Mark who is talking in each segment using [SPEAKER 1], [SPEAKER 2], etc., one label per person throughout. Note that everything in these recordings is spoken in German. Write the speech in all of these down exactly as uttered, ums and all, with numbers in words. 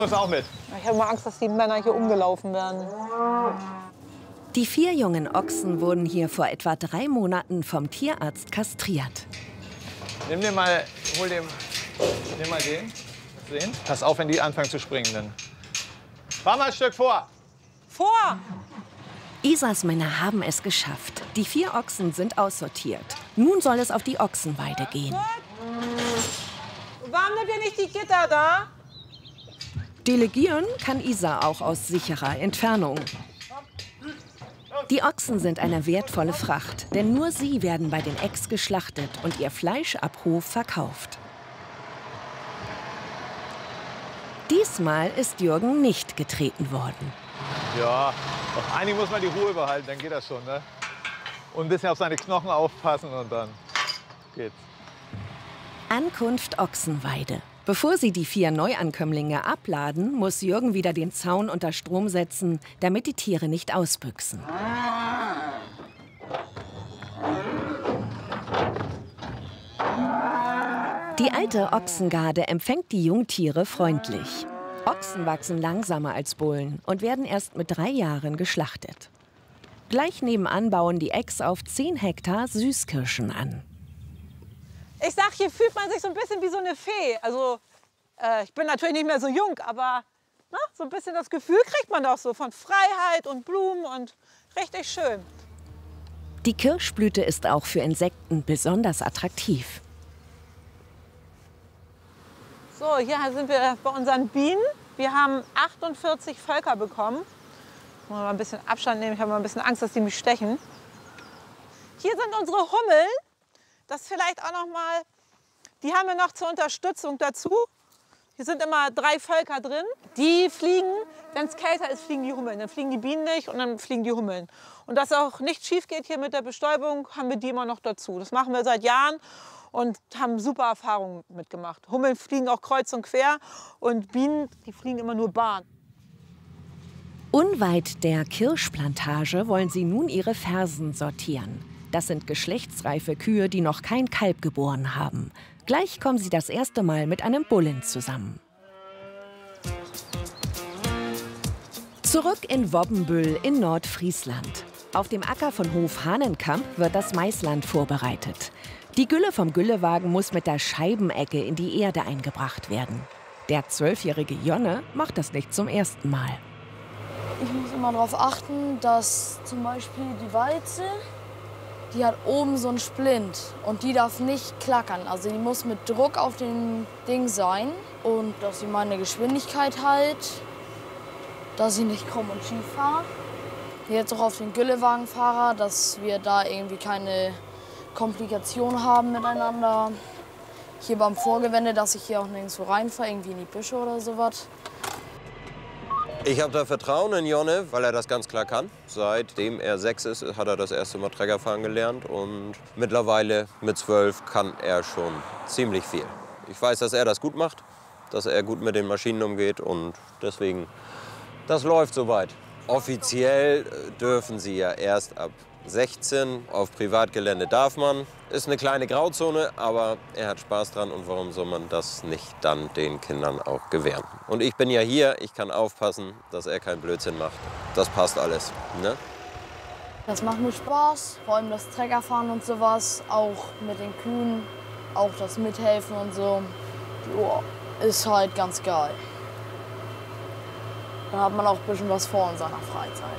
[SPEAKER 1] Muss auch mit.
[SPEAKER 2] Ich habe mal Angst, dass die Männer hier umgelaufen werden.
[SPEAKER 3] Die vier jungen Ochsen wurden hier vor etwa drei Monaten vom Tierarzt kastriert.
[SPEAKER 1] Nimm dir mal, hol dem, nimm mal den. Sehen? Pass auf, wenn die anfangen zu springen. Dann. Fahr mal ein Stück vor.
[SPEAKER 2] Vor!
[SPEAKER 3] Isas Männer haben es geschafft. Die vier Ochsen sind aussortiert. Nun soll es auf die Ochsenweide gehen.
[SPEAKER 2] Warum nimmt ihr nicht die Gitter da?
[SPEAKER 3] Delegieren kann Isa auch aus sicherer Entfernung. Die Ochsen sind eine wertvolle Fracht, denn nur sie werden bei den Ecks geschlachtet und ihr Fleisch ab Hof verkauft. Diesmal ist Jürgen nicht getreten worden.
[SPEAKER 1] Ja, auf einigen muss man die Ruhe behalten, dann geht das schon, ne? Und ein bisschen auf seine Knochen aufpassen und dann geht's.
[SPEAKER 3] Ankunft Ochsenweide. Bevor sie die vier Neuankömmlinge abladen, muss Jürgen wieder den Zaun unter Strom setzen, damit die Tiere nicht ausbüchsen. Die alte Ochsengarde empfängt die Jungtiere freundlich. Ochsen wachsen langsamer als Bullen und werden erst mit drei Jahren geschlachtet. Gleich nebenan bauen die Ecks auf zehn Hektar Süßkirschen an.
[SPEAKER 2] Ich sag, hier fühlt man sich so ein bisschen wie so eine Fee. Also, äh, ich bin natürlich nicht mehr so jung, aber na, so ein bisschen das Gefühl kriegt man doch so von Freiheit und Blumen und richtig schön.
[SPEAKER 3] Die Kirschblüte ist auch für Insekten besonders attraktiv.
[SPEAKER 2] So, hier sind wir bei unseren Bienen. Wir haben achtundvierzig Völker bekommen. Mal ein bisschen Abstand nehmen, ich habe mal ein bisschen Angst, dass die mich stechen. Hier sind unsere Hummeln. Das vielleicht auch noch mal, die haben wir noch zur Unterstützung dazu. Hier sind immer drei Völker drin. Die fliegen, wenn es kälter ist, fliegen die Hummeln. Dann fliegen die Bienen nicht und dann fliegen die Hummeln. Und dass auch nichts schief geht hier mit der Bestäubung, haben wir die immer noch dazu. Das machen wir seit Jahren und haben super Erfahrungen mitgemacht. Hummeln fliegen auch kreuz und quer und Bienen, die fliegen immer nur Bahn.
[SPEAKER 3] Unweit der Kirschplantage wollen sie nun ihre Fersen sortieren. Das sind geschlechtsreife Kühe, die noch kein Kalb geboren haben. Gleich kommen sie das erste Mal mit einem Bullen zusammen. Zurück in Wobbenbüll in Nordfriesland. Auf dem Acker von Hof Hahnenkamp wird das Maisland vorbereitet. Die Gülle vom Güllewagen muss mit der Scheibenecke in die Erde eingebracht werden. Der zwölfjährige Jonne macht das nicht zum ersten Mal.
[SPEAKER 4] Ich muss immer darauf achten, dass zum Beispiel die Walze, die hat oben so einen Splint und die darf nicht klackern. Also die muss mit Druck auf dem Ding sein und dass sie meine Geschwindigkeit halt, dass ich nicht krumm und schief fahre. Jetzt auch auf den Güllewagenfahrer, dass wir da irgendwie keine Komplikationen haben miteinander. Hier beim Vorgewende, dass ich hier auch nirgendwo reinfahre, irgendwie in die Büsche oder sowas.
[SPEAKER 5] Ich habe da Vertrauen in Jonne, weil er das ganz klar kann. Seitdem er sechs ist, hat er das erste Mal Treckerfahren gelernt. Und mittlerweile mit zwölf kann er schon ziemlich viel. Ich weiß, dass er das gut macht, dass er gut mit den Maschinen umgeht. Und deswegen, das läuft soweit. Offiziell dürfen sie ja erst ab sechzehn. Auf Privatgelände darf man. Ist eine kleine Grauzone, aber er hat Spaß dran. Und warum soll man das nicht dann den Kindern auch gewähren? Und ich bin ja hier, ich kann aufpassen, dass er keinen Blödsinn macht. Das passt alles, ne?
[SPEAKER 4] Das macht mir Spaß, vor allem das Treckerfahren und sowas. Auch mit den Kühen, auch das Mithelfen und so. Joa, ist halt ganz geil. Dann hat man auch ein bisschen was vor in seiner Freizeit.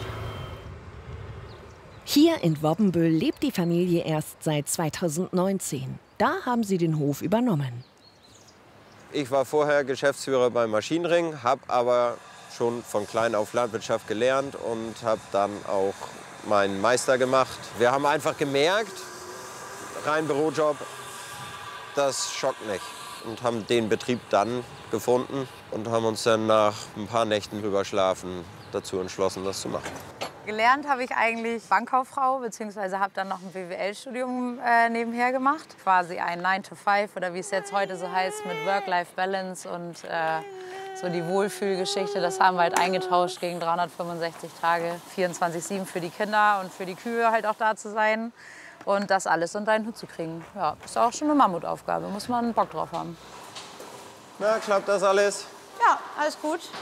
[SPEAKER 3] Hier in Wobbenbüll lebt die Familie erst seit zweitausendneunzehn. Da haben sie den Hof übernommen.
[SPEAKER 5] Ich war vorher Geschäftsführer beim Maschinenring, habe aber schon von klein auf Landwirtschaft gelernt und habe dann auch meinen Meister gemacht. Wir haben einfach gemerkt, rein Bürojob, das schockt nicht. Und haben den Betrieb dann gefunden und haben uns dann nach ein paar Nächten drüber schlafen dazu entschlossen, das zu machen.
[SPEAKER 6] Gelernt habe ich eigentlich Bankkauffrau, beziehungsweise habe dann noch ein B W L-Studium äh, nebenher gemacht. Quasi ein nine to five oder wie es jetzt heute so heißt, mit Work-Life-Balance und äh, so die Wohlfühlgeschichte. Das haben wir halt eingetauscht gegen dreihundertfünfundsechzig Tage, vierundzwanzig sieben für die Kinder und für die Kühe halt auch da zu sein. Und das alles unter einen Hut zu kriegen. Ja, ist auch schon eine Mammutaufgabe, muss man Bock drauf haben.
[SPEAKER 5] Na, klappt das alles?
[SPEAKER 2] Ja, alles gut.